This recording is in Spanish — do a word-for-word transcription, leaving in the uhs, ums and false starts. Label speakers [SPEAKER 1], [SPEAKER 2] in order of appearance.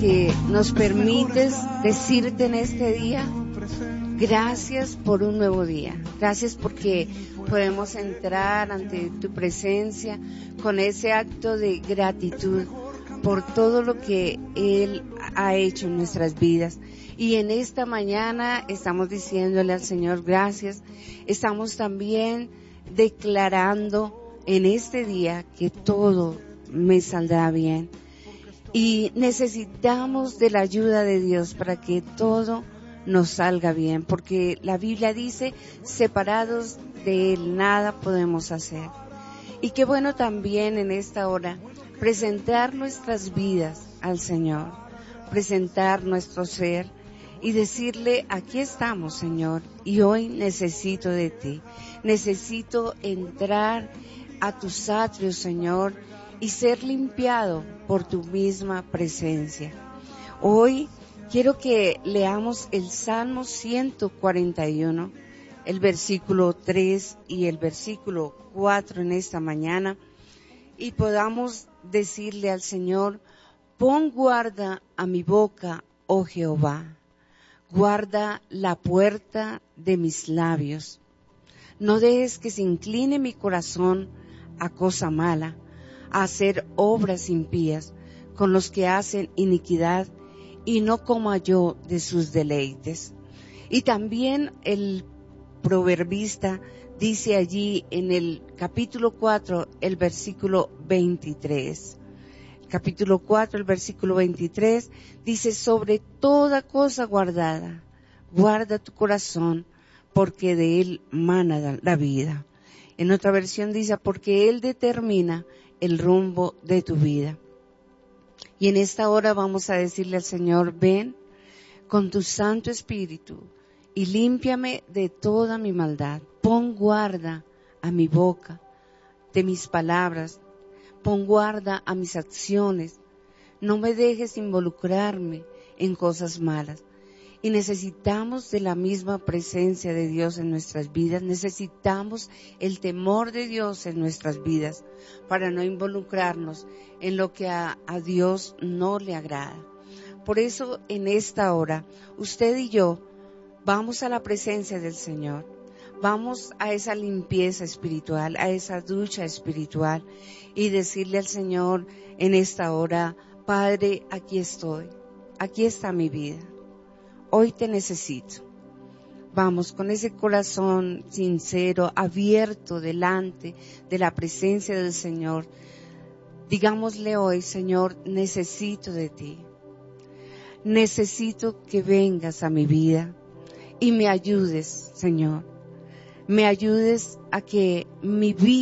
[SPEAKER 1] porque nos permites decirte en este día, gracias por un nuevo día. Gracias porque podemos entrar ante tu presencia con ese acto de gratitud por todo lo que Él ha hecho en nuestras vidas. Y en esta mañana estamos diciéndole al Señor gracias. Estamos también declarando en este día que todo me saldrá bien. Y necesitamos de la ayuda de Dios para que todo nos salga bien, porque la Biblia dice, separados de Él nada podemos hacer. Y qué bueno también en esta hora presentar nuestras vidas al Señor, presentar nuestro ser y decirle, aquí estamos, Señor, y hoy necesito de ti. Necesito entrar a tus atrios, Señor, y ser limpiado por tu misma presencia. Hoy quiero que leamos el Salmo ciento cuarenta y uno, el versículo tres y el versículo cuatro en esta mañana, y podamos decirle al Señor, pon guarda a mi boca, oh Jehová, guarda la puerta de mis labios. No dejes que se incline mi corazón a cosa mala, a hacer obras impías con los que hacen iniquidad, y no coma yo de sus deleites. Y también el proverbista dice allí en el capítulo cuatro, el versículo veintitrés. Capítulo cuatro, el versículo veintitrés, dice, sobre toda cosa guardada, guarda tu corazón, porque de él mana la vida. En otra versión dice, porque él determina el rumbo de tu vida. Y en esta hora vamos a decirle al Señor, ven con tu Santo Espíritu y límpiame de toda mi maldad. Pon guarda a mi boca, de mis palabras. Pon guarda a mis acciones. No me dejes involucrarme en cosas malas. Y necesitamos de la misma presencia de Dios en nuestras vidas. Necesitamos el temor de Dios en nuestras vidas para no involucrarnos en lo que a, a Dios no le agrada. Por eso en esta hora, usted y yo vamos a la presencia del Señor. Vamos a esa limpieza espiritual, a esa ducha espiritual y decirle al Señor en esta hora, Padre, aquí estoy, aquí está mi vida. Hoy te necesito. Vamos con ese corazón sincero, abierto delante de la presencia del Señor. Digámosle hoy, Señor, necesito de ti. Necesito que vengas a mi vida y me ayudes, Señor. Me ayudes a que mi vida